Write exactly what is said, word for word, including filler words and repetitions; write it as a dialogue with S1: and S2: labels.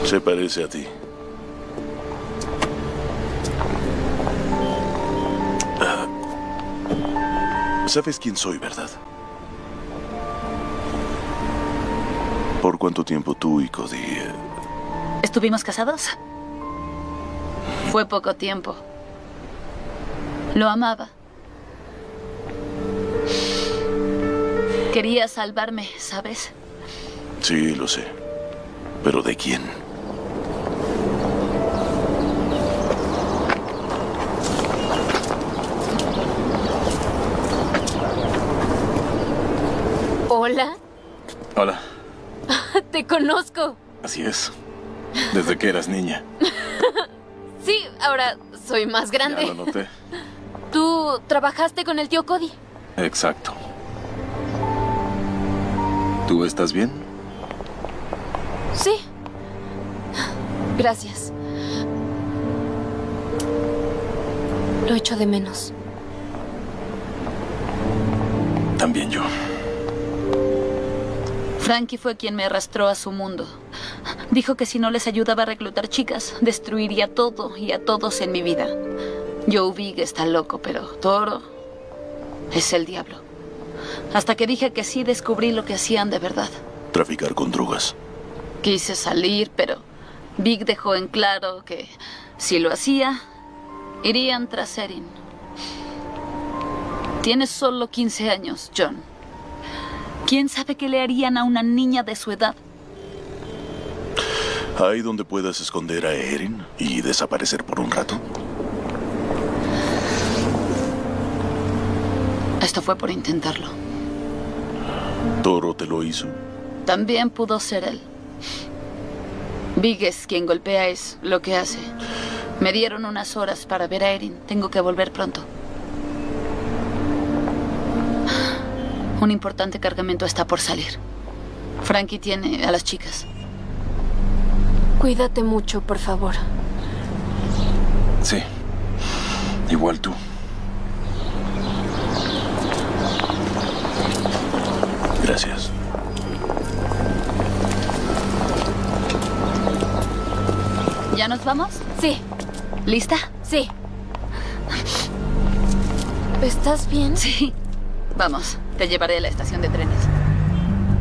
S1: Se parece a ti. Ah, ¿sabes quién soy, verdad? ¿Por cuánto tiempo tú y Cody? eh,
S2: ¿Estuvimos casados? Fue poco tiempo. Lo amaba. Quería salvarme, ¿sabes?
S1: Sí, lo sé. ¿Pero de quién?
S3: Hola,
S4: Hola.
S3: te conozco.
S4: Así es. Desde que eras niña.
S3: Sí, ahora soy más
S4: Ya
S3: grande.
S4: lo noté.
S3: ¿Tú trabajaste con el tío Cody?
S4: Exacto. ¿Tú estás bien?
S3: Sí. Gracias. Lo echo de menos.
S4: También yo.
S2: Frankie fue quien me arrastró a su mundo. Dijo que si no les ayudaba a reclutar chicas, destruiría todo y a todos en mi vida. Joe Big está loco, pero Toro es el diablo. Hasta que dije que sí, descubrí lo que hacían de verdad.
S1: Traficar con drogas.
S2: Quise salir, pero Big dejó en claro que si lo hacía, irían tras Erin. Tienes solo quince años, John. ¿Quién sabe qué le harían a una niña de su edad?
S1: ¿Hay donde puedas esconder a Erin y desaparecer por un rato?
S2: Esto fue por intentarlo.
S1: ¿Toro te lo hizo?
S2: También pudo ser él. Big es quien golpea, es lo que hace. Me dieron unas horas para ver a Erin. Tengo que volver pronto. Un importante cargamento está por salir. Frankie tiene a las chicas.
S3: Cuídate mucho, por favor.
S4: Sí. Igual tú.
S1: Gracias.
S2: ¿Ya nos vamos?
S3: Sí,
S2: ¿Lista?
S3: sí. ¿Estás bien?
S2: Sí. Vamos, te llevaré a la estación de trenes.